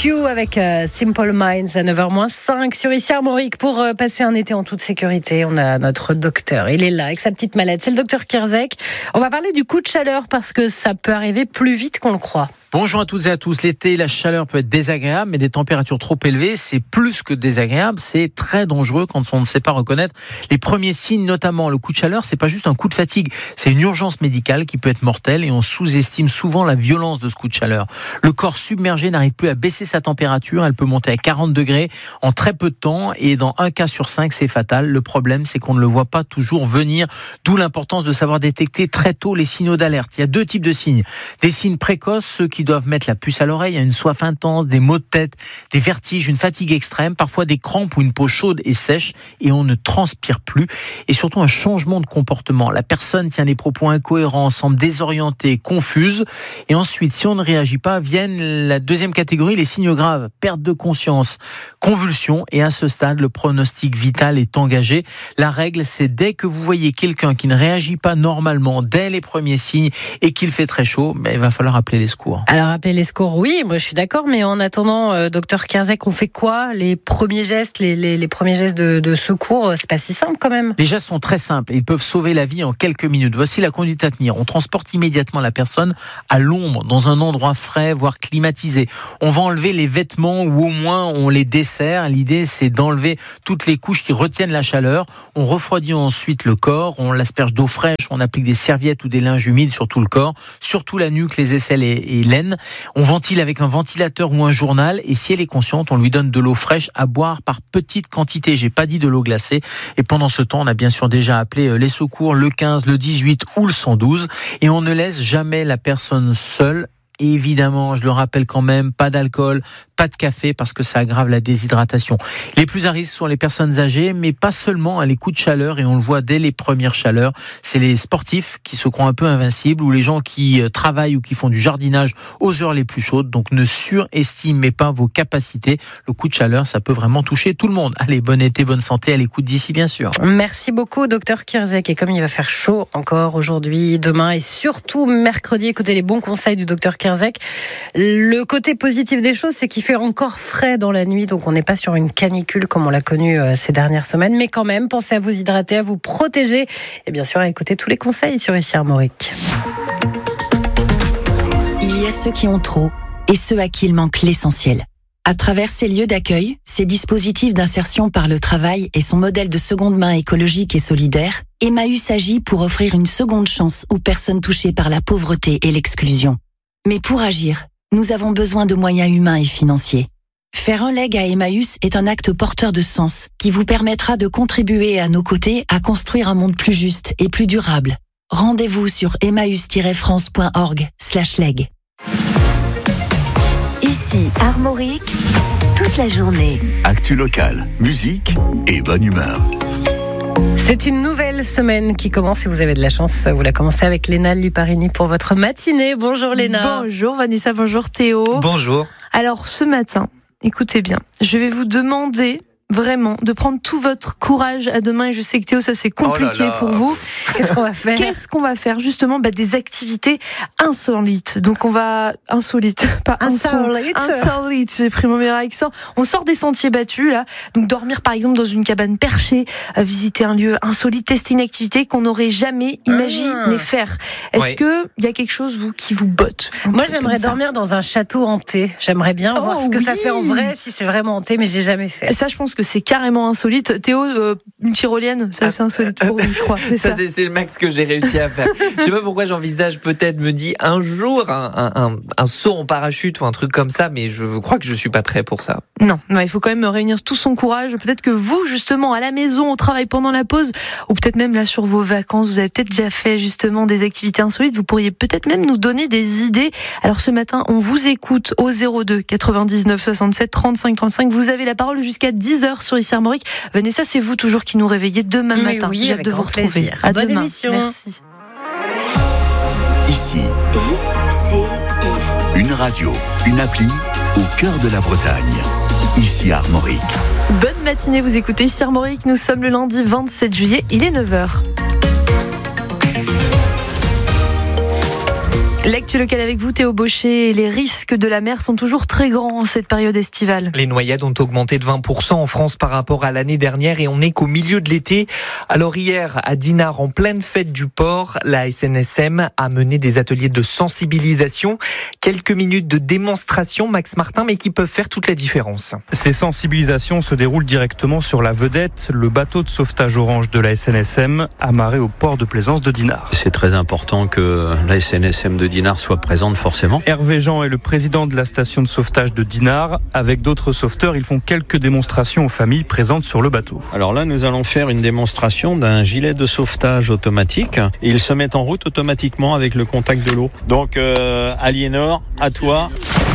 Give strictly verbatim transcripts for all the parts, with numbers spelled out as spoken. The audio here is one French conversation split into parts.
Q avec euh, Simple Minds à neuf heures moins cinq sur ici Armorique pour euh, passer un été en toute sécurité. On a notre docteur, il est là avec sa petite mallette. C'est le docteur Kierzek. On va parler du coup de chaleur parce que ça peut arriver plus vite qu'on le croit. Bonjour à toutes et à tous. L'été, la chaleur peut être désagréable, mais des températures trop élevées, c'est plus que désagréable, c'est très dangereux quand on ne sait pas reconnaître les premiers signes, notamment le coup de chaleur. C'est pas juste un coup de fatigue, c'est une urgence médicale qui peut être mortelle et on sous-estime souvent la violence de ce coup de chaleur. Le corps submergé n'arrive plus à baisser sa température, elle peut monter à quarante degrés en très peu de temps et dans un cas sur cinq, c'est fatal. Le problème, c'est qu'on ne le voit pas toujours venir, d'où l'importance de savoir détecter très tôt les signaux d'alerte. Il y a deux types de signes. Des signes précoces, ceux qui doivent mettre la puce à l'oreille, une soif intense, des maux de tête, des vertiges, une fatigue extrême, parfois des crampes ou une peau chaude et sèche et on ne transpire plus et surtout un changement de comportement. La personne tient des propos incohérents, semble désorientée, confuse et ensuite, si on ne réagit pas, viennent la deuxième catégorie, les signes graves, perte de conscience, convulsion et à ce stade, le pronostic vital est engagé. La règle, c'est dès que vous voyez quelqu'un qui ne réagit pas normalement dès les premiers signes et qu'il fait très chaud, ben, il va falloir appeler les secours. Alors, appeler les secours, oui, moi je suis d'accord, mais en attendant, euh, docteur Kierzek, on fait quoi? Les premiers gestes, les, les, les premiers gestes de, de secours, c'est pas si simple quand même. Les gestes sont très simples, ils peuvent sauver la vie en quelques minutes. Voici la conduite à tenir. On transporte immédiatement la personne à l'ombre, dans un endroit frais, voire climatisé. On va enlever les vêtements ou au moins on les dessert. L'idée, c'est d'enlever toutes les couches qui retiennent la chaleur. On refroidit ensuite le corps, on l'asperge d'eau fraîche, on applique des serviettes ou des linges humides sur tout le corps, surtout la nuque, les aisselles et, et l'aine. On ventile avec un ventilateur ou un journal et si elle est consciente, on lui donne de l'eau fraîche à boire par petites quantités. J'ai pas dit de l'eau glacée. Et pendant ce temps, on a bien sûr déjà appelé les secours, le quinze, le dix-huit ou le cent douze. Et on ne laisse jamais la personne seule. Et évidemment, je le rappelle quand même, pas d'alcool, pas de café parce que ça aggrave la déshydratation. Les plus à risque sont les personnes âgées, mais pas seulement à les coups de chaleur et on le voit dès les premières chaleurs. C'est les sportifs qui se croient un peu invincibles ou les gens qui travaillent ou qui font du jardinage aux heures les plus chaudes. Donc ne surestimez pas vos capacités. Le coup de chaleur, ça peut vraiment toucher tout le monde. Allez, bon été, bonne santé, à l'écoute d'ici bien sûr. Merci beaucoup, docteur Kierzek. Et comme il va faire chaud encore aujourd'hui, demain et surtout mercredi, écoutez les bons conseils du docteur Kierzek. Le côté positif des choses, c'est qu'il fait encore frais dans la nuit, donc on n'est pas sur une canicule comme on l'a connu euh, ces dernières semaines, mais quand même, pensez à vous hydrater, à vous protéger et bien sûr à écouter tous les conseils sur ici Armorique. Il y a ceux qui ont trop et ceux à qui il manque l'essentiel. À travers ces lieux d'accueil, ces dispositifs d'insertion par le travail et son modèle de seconde main écologique et solidaire, Emmaüs agit pour offrir une seconde chance aux personnes touchées par la pauvreté et l'exclusion. Mais pour agir, nous avons besoin de moyens humains et financiers. Faire un leg à Emmaüs est un acte porteur de sens qui vous permettra de contribuer à nos côtés à construire un monde plus juste et plus durable. Rendez-vous sur emmaüs tiret france point org slash leg. Ici Armorique, toute la journée. Actu locale, musique et bonne humeur. C'est une nouvelle semaine qui commence et vous avez de la chance. Vous la commencez avec Léna Liparini pour votre matinée. Bonjour Léna. Bonjour Vanessa, bonjour Théo. Bonjour. Alors ce matin, écoutez bien, je vais vous demander vraiment de prendre tout votre courage à deux mains et je sais que Théo, ça c'est compliqué oh là là. pour vous. Qu'est-ce qu'on va faire? Qu'est-ce qu'on va faire justement? Bah, des activités insolites. Donc on va insolite, pas insolite. Insolite. J'ai pris mon meilleur accent. On sort des sentiers battus là. Donc dormir par exemple dans une cabane perchée, euh, visiter un lieu insolite, tester une activité qu'on n'aurait jamais imaginé ah. faire. Est-ce oui. que il y a quelque chose vous qui vous botte? Moi j'aimerais dormir dans un château hanté. J'aimerais bien oh, voir ce que oui. ça fait en vrai, si c'est vraiment hanté, mais j'ai jamais fait. Ça je pense que c'est carrément insolite. Théo, euh, une tyrolienne, ça c'est insolite pour lui, je crois. C'est ça, ça. C'est, c'est le max que j'ai réussi à faire. Je sais pas pourquoi j'envisage peut-être, me dit un jour un, un, un, un saut en parachute ou un truc comme ça, mais je crois que je suis pas prêt pour ça. Non, non, il faut quand même réunir tout son courage. Peut-être que vous, justement, à la maison, au travail pendant la pause, ou peut-être même là sur vos vacances, vous avez peut-être déjà fait justement des activités insolites. Vous pourriez peut-être même nous donner des idées. Alors ce matin, on vous écoute au zéro deux quatre-vingt-dix-neuf soixante-sept trente-cinq trente-cinq. Vous avez la parole jusqu'à dix heures sur ici Armorique. Vanessa, c'est vous toujours qui nous réveillez demain oui, matin. Oui, J'ai hâte de vous retrouver. Plaisir. À Bonne demain. émission. Merci. Ici, I C I. une radio, une appli au cœur de la Bretagne. Ici Armorique. Bonne matinée, vous écoutez ici Armorique. Nous sommes le lundi vingt-sept juillet, il est neuf heures. L'actu locale avec vous, Théo Baucher. Les risques de la mer sont toujours très grands en cette période estivale. Les noyades ont augmenté de vingt pour cent en France par rapport à l'année dernière et on n'est qu'au milieu de l'été. Alors hier, à Dinard, en pleine fête du port, la S N S M a mené des ateliers de sensibilisation. Quelques minutes de démonstration, Max Martin, mais qui peuvent faire toute la différence. Ces sensibilisations se déroulent directement sur la vedette, le bateau de sauvetage orange de la S N S M, amarré au port de plaisance de Dinard. C'est très important que la S N S M de Dinard soit présente forcément. Hervé Jean est le président de la station de sauvetage de Dinard. Avec d'autres sauveteurs, ils font quelques démonstrations aux familles présentes sur le bateau. Alors là, nous allons faire une démonstration d'un gilet de sauvetage automatique. Ils se mettent en route automatiquement avec le contact de l'eau. Donc, euh, Aliénor, à toi.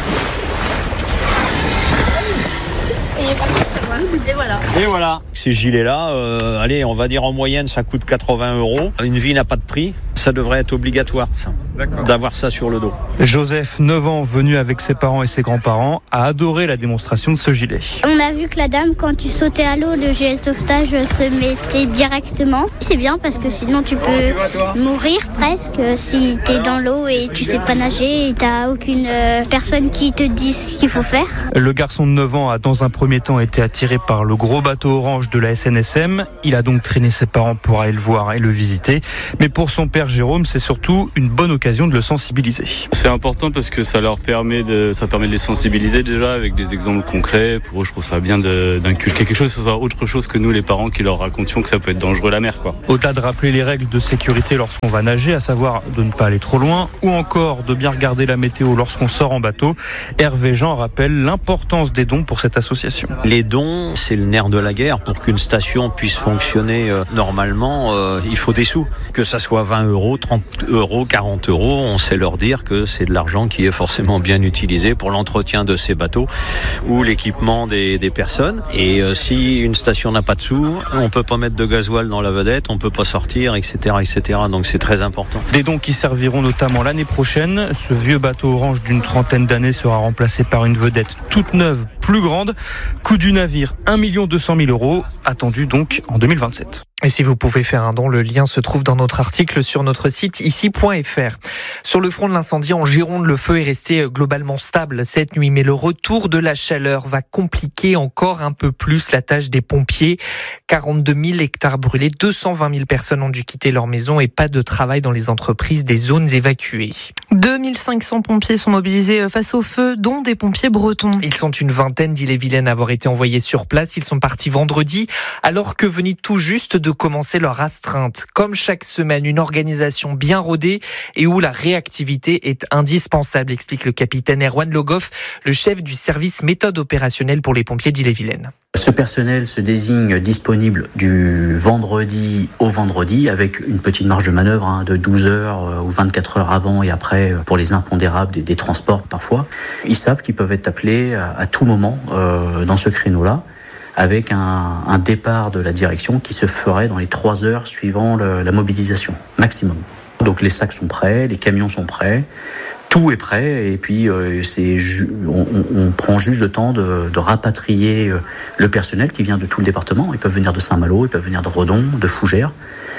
Et voilà. Et voilà. Ces gilets-là, euh, allez, on va dire en moyenne, ça coûte quatre-vingts euros. Une vie n'a pas de prix. Ça devrait être obligatoire, ça. D'accord. D'avoir ça sur le dos. Joseph, neuf ans, venu avec ses parents et ses grands-parents, a adoré la démonstration de ce gilet. On a vu que la dame, quand tu sautais à l'eau, le gilet de sauvetage se mettait directement. C'est bien parce que sinon tu peux mourir presque si tu es dans l'eau et tu sais pas nager et tu n'as aucune euh, personne qui te dise ce qu'il faut faire. Le garçon de neuf ans a dans un premier temps été attiré par le gros bateau orange de la S N S M. Il a donc traîné ses parents pour aller le voir et le visiter. Mais pour son père Jérôme, c'est surtout une bonne occasion de le sensibiliser. C'est important parce que ça leur permet de, ça permet de les sensibiliser déjà avec des exemples concrets. Pour eux, je trouve ça bien de, d'inculquer quelque chose, que ce soit autre chose que nous, les parents, qui leur racontions que ça peut être dangereux la mer, quoi. Au-delà de rappeler les règles de sécurité lorsqu'on va nager, à savoir de ne pas aller trop loin, ou encore de bien regarder la météo lorsqu'on sort en bateau, Hervé Jean rappelle l'importance des dons pour cette association. Les dons, c'est le nerf de la guerre. Pour qu'une station puisse fonctionner euh, normalement, euh, il faut des sous. Que ça soit vingt euros, trente euros, quarante euros, on sait leur dire que c'est de l'argent qui est forcément bien utilisé pour l'entretien de ces bateaux ou l'équipement des, des personnes. Et euh, si une station n'a pas de sous, on peut pas mettre de gasoil dans la vedette, on peut pas sortir, et cetera, et cetera. Donc c'est très important. Des dons qui serviront notamment l'année prochaine. Ce vieux bateau orange d'une trentaine d'années sera remplacé par une vedette toute neuve, plus grande. Coût du navire, un million deux cent mille euros, attendu donc en deux mille vingt-sept. Et si vous pouvez faire un don, le lien se trouve dans notre article sur notre site ici point f r. Sur le front de l'incendie en Gironde, le feu est resté globalement stable cette nuit, mais le retour de la chaleur va compliquer encore un peu plus la tâche des pompiers. quarante-deux mille hectares brûlés, deux cent vingt mille personnes ont dû quitter leur maison et pas de travail dans les entreprises des zones évacuées. deux mille cinq cents pompiers sont mobilisés face au feu, dont des pompiers bretons. Ils sont une vingtaine d'Ille-et-Vilaine à avoir été envoyés sur place. Ils sont partis vendredi, alors que venait tout juste de commencer leur astreinte. Comme chaque semaine, une organisation bien rodée et où la réactivité est indispensable, explique le capitaine Erwan Logoff, le chef du service méthode opérationnelle pour les pompiers d'Ille-et-Vilaine. Ce personnel se désigne disponible du vendredi au vendredi avec une petite marge de manœuvre hein, de douze heures ou vingt-quatre heures avant et après pour les impondérables des, des transports parfois. Ils savent qu'ils peuvent être appelés à, à tout moment euh, dans ce créneau-là, avec un, un départ de la direction qui se ferait dans les trois heures suivant le, la mobilisation, maximum. Donc les sacs sont prêts, les camions sont prêts, tout est prêt et puis euh, c'est ju- on, on prend juste le temps de, de rapatrier euh, le personnel qui vient de tout le département. Ils peuvent venir de Saint-Malo, ils peuvent venir de Redon, de Fougères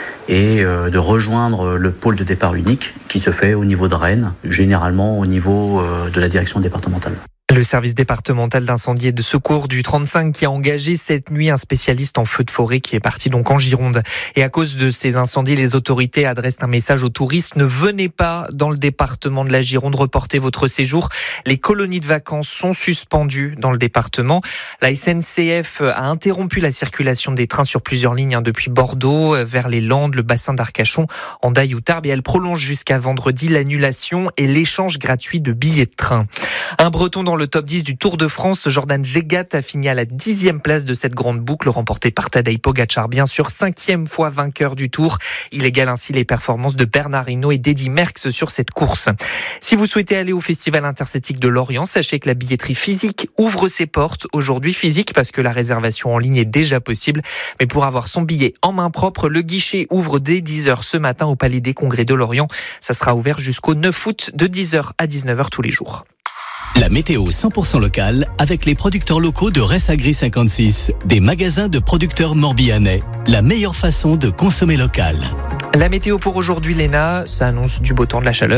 et euh, de rejoindre le pôle de départ unique qui se fait au niveau de Rennes, généralement au niveau euh, de la direction départementale. Le service départemental d'incendie et de secours du trente-cinq qui a engagé cette nuit un spécialiste en feu de forêt qui est parti donc en Gironde. Et à cause de ces incendies, les autorités adressent un message aux touristes. Ne venez pas dans le département de la Gironde, reportez votre séjour. Les colonies de vacances sont suspendues dans le département. La S N C F a interrompu la circulation des trains sur plusieurs lignes hein, depuis Bordeaux vers les Landes, le bassin d'Arcachon, Hendaye ou Tarbes. Et elle prolonge jusqu'à vendredi l'annulation et l'échange gratuit de billets de train. Un Breton dans le top dix du Tour de France, Jordan Jegat a fini à la dixième place de cette grande boucle remportée par Tadej Pogačar, bien sûr cinquième fois vainqueur du Tour. Il égale ainsi les performances de Bernard Hinault et d'Eddy Merckx sur cette course. Si vous souhaitez aller au Festival interceltique de Lorient, sachez que la billetterie physique ouvre ses portes aujourd'hui. Physique parce que la réservation en ligne est déjà possible, mais pour avoir son billet en main propre, le guichet ouvre dès dix heures ce matin au Palais des Congrès de Lorient. Ça sera ouvert jusqu'au neuf août de dix heures à dix-neuf heures tous les jours. La météo cent pour cent locale avec les producteurs locaux de Ressagri cinquante-six, des magasins de producteurs morbihanais. La meilleure façon de consommer local. La météo pour aujourd'hui, Léna, ça annonce du beau temps, de la chaleur.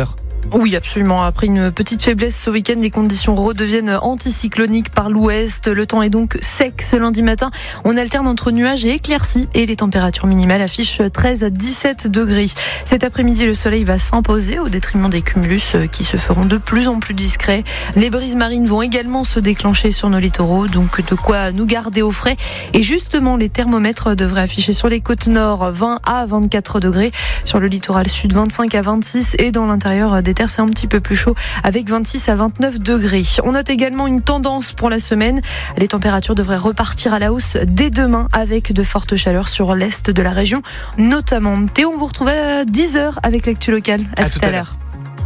Oui, absolument. Après une petite faiblesse ce week-end, les conditions redeviennent anticycloniques par l'ouest. Le temps est donc sec ce lundi matin. On alterne entre nuages et éclaircies et les températures minimales affichent treize à dix-sept degrés. Cet après-midi, le soleil va s'imposer au détriment des cumulus qui se feront de plus en plus discrets. Les brises marines vont également se déclencher sur nos littoraux, donc de quoi nous garder au frais. Et justement, les thermomètres devraient afficher sur les côtes nord vingt à vingt-quatre degrés, sur le littoral sud vingt-cinq à vingt-six et dans l'intérieur des terres c'est un petit peu plus chaud avec vingt-six à vingt-neuf degrés. On note également une tendance pour la semaine. Les températures devraient repartir à la hausse dès demain avec de fortes chaleurs sur l'est de la région notamment. Théo, on vous retrouve à dix heures avec l'actu locale. À, à tout, tout à l'heure.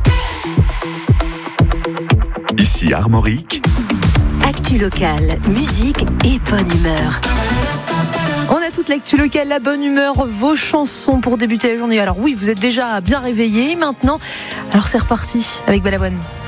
Ici Armorique. Actu locale, musique et bonne humeur. On a toute l'actu locale, la bonne humeur, vos chansons pour débuter la journée. Alors oui, vous êtes déjà bien réveillés maintenant. Alors c'est reparti avec Balavoine.